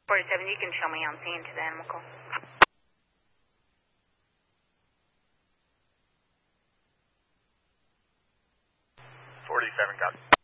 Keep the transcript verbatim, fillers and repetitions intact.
forty-seven, you can show me on scene to the animal call. forty-seven, copy.